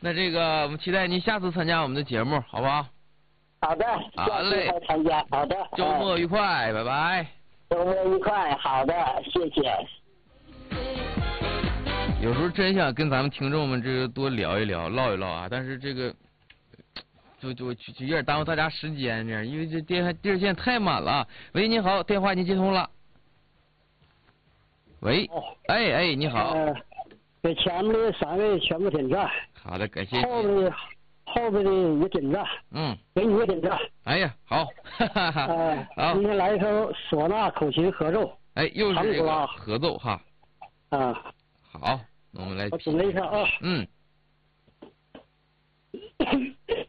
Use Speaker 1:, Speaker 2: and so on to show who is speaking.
Speaker 1: 那这个我们期待您下次参加我们的节目，好不好？
Speaker 2: 好的，
Speaker 1: 好嘞，
Speaker 2: 下次再参加。好的，
Speaker 1: 周末愉快，拜拜。
Speaker 2: 周末愉快，好的，谢谢。
Speaker 1: 有时候真想跟咱们听众们这个多聊一聊、唠一唠啊，但是这个就有点耽误大家时间这样，因为这电热线太满了。喂，你好，电话已经接通了。喂，哎，你好。
Speaker 2: 给前面的3位全部点赞。
Speaker 1: 好的，感谢。
Speaker 2: 后边的也点赞。给你也点赞。
Speaker 1: 哎呀，好，好。
Speaker 2: 今天来一首唢呐口琴合奏。
Speaker 1: 哎，又是这个合奏哈。好，那我们来。
Speaker 2: 我准备一下啊。